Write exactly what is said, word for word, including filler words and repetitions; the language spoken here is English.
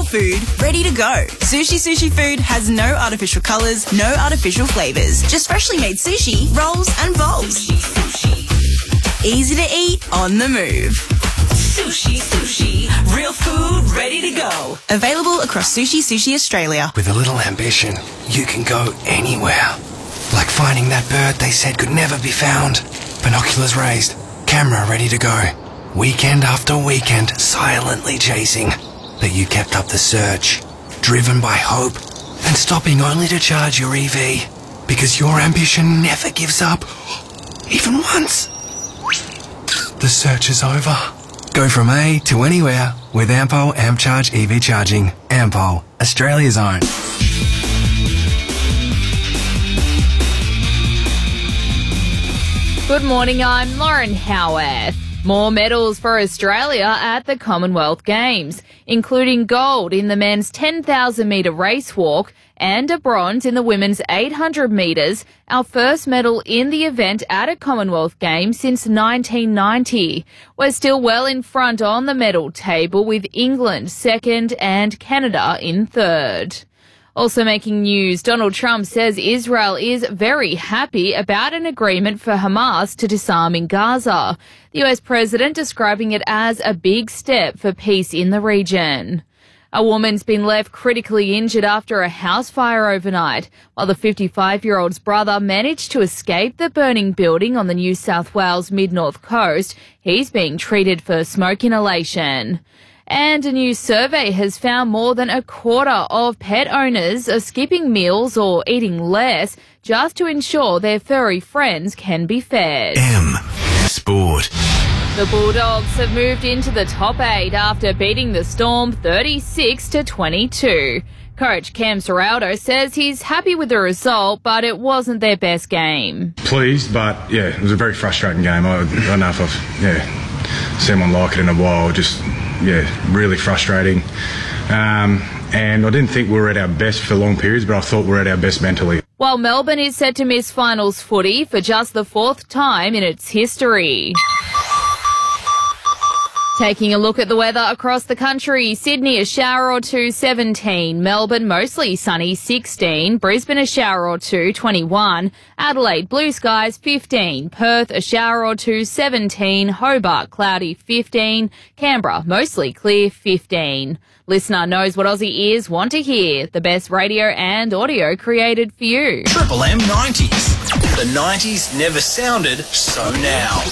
food ready to go. Sushi Sushi Food has no artificial colours, no artificial flavours. Just freshly made sushi, rolls and bowls. Easy to eat, on the move. Sushi Sushi, real food ready to go. Available across Sushi Sushi Australia. With a little ambition, you can go anywhere. Like finding that bird they said could never be found. Binoculars raised, camera ready to go. Weekend after weekend, silently chasing. But you kept up the search, driven by hope, and stopping only to charge your E V. Because your ambition never gives up, even once. The search is over. Go from A to anywhere with Ampol AmpCharge E V charging. Ampol, Australia's own. Good morning, I'm Lauren Howarth. More medals for Australia at the Commonwealth Games, including gold in the men's ten thousand metre race walk and a bronze in the women's eight hundred metres, our first medal in the event at a Commonwealth Games since nineteen ninety. We're still well in front on the medal table with England second and Canada in third. Also making news, Donald Trump says Israel is very happy about an agreement for Hamas to disarm in Gaza. The U S president describing it as a big step for peace in the region. A woman's been left critically injured after a house fire overnight, while the fifty-five-year-old's brother managed to escape the burning building on the New South Wales mid-north coast. He's being treated for smoke inhalation. And a new survey has found more than a quarter of pet owners are skipping meals or eating less just to ensure their furry friends can be fed. M Sport. The Bulldogs have moved into the top eight after beating the Storm thirty-six to twenty-two. Coach Cam Serraldo says he's happy with the result, but it wasn't their best game. Pleased, but yeah, it was a very frustrating game. I, I don't know if I've yeah, seen one like it in a while. Just yeah, really frustrating. Um, and I didn't think we were at our best for long periods, but I thought we were at our best mentally. While Melbourne is set to miss finals footy for just the fourth time in its history. Taking a look at the weather across the country, Sydney a shower or two, seventeen. Melbourne mostly sunny, sixteen. Brisbane a shower or two, twenty-one. Adelaide blue skies, fifteen. Perth a shower or two, seventeen. Hobart cloudy, fifteen. Canberra mostly clear, fifteen. Listener knows what Aussie ears want to hear. The best radio and audio created for you. Triple M nineties. The nineties never sounded so now.